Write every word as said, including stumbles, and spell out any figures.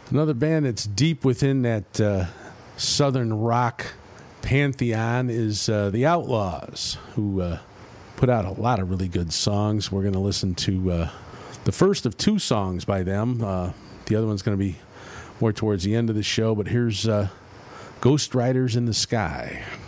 Another band that's deep within that uh, southern rock pantheon is uh, the Outlaws, who uh, put out a lot of really good songs. We're going to listen to uh, the first of two songs by them. Uh, the other one's going to be more towards the end of the show, but here's uh, Ghost Riders in the Sky.